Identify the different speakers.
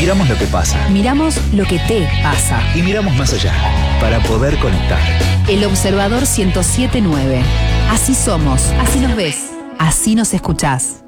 Speaker 1: Miramos lo que pasa.
Speaker 2: Miramos lo que te pasa.
Speaker 1: Y miramos más allá, para poder conectar.
Speaker 2: El Observador 107.9. Así somos, así nos ves, así nos escuchás.